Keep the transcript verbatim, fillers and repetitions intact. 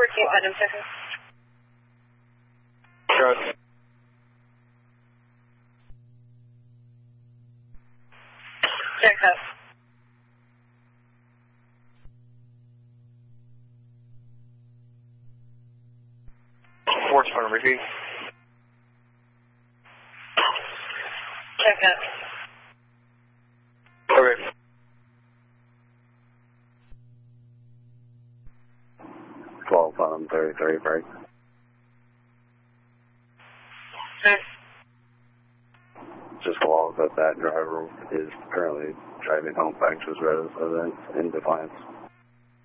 fourteen, Putnam, Texas. Trust. Check up. fourteen, Putnam, repeat. Check up. Okay. twelve, Putnam, thirty-three, break. Sir. Just along that that driver is currently driving home back to his residence in Defiance.